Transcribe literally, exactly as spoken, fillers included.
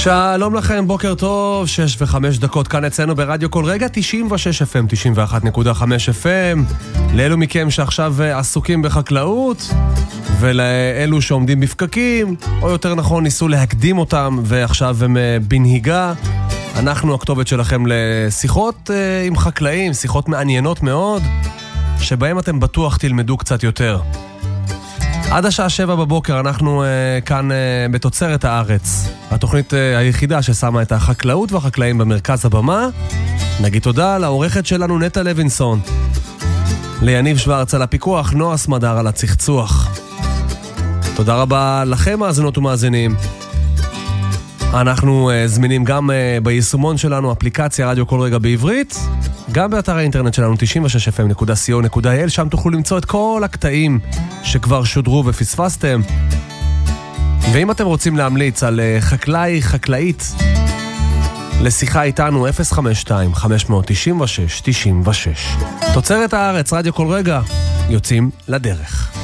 שלום לכם, בוקר טוב, שש וחמש דקות כאן אצלנו ברדיו כל רגע, תשעים ושש אף אם, תשעים ואחת נקודה חמש אף אם, לאלו מכם שעכשיו עסוקים בחקלאות, ולאלו שעומדים בפקקים, או יותר נכון ניסו להקדים אותם, ועכשיו הם בנהיגה. אנחנו הכתובת שלכם לשיחות עם חקלאים, שיחות מעניינות מאוד, שבהם אתם בטוח תלמדו קצת יותר. עד השעה שבע בבוקר אנחנו uh, כאן uh, בתוצרת הארץ, התוכנית uh, היחידה ששמה את החקלאות והחקלאים במרכז הבמה. נגיד תודה לעורכת שלנו נטע לוינסון, ליניב שוורץ על הפיקוח, נועה סמדר על הצחצוח. תודה רבה לכם מאזינות ומאזינים. אנחנו uh, זמינים גם uh, ביישומון שלנו, אפליקציה רדיו כל רגע בעברית, גם באתר האינטרנט שלנו תשעים ושש אף אם נקודה סי או נקודה איי אל, שם תוכלו למצוא את כל הקטעים שכבר שודרו ופספסתם. ואם אתם רוצים להמליץ על חקלאי, חקלאית, לשיחה איתנו אפס חמש שתיים חמש תשע שש תשע שש. תוצרת הארץ, רדיו כל רגע, יוצאים לדרך.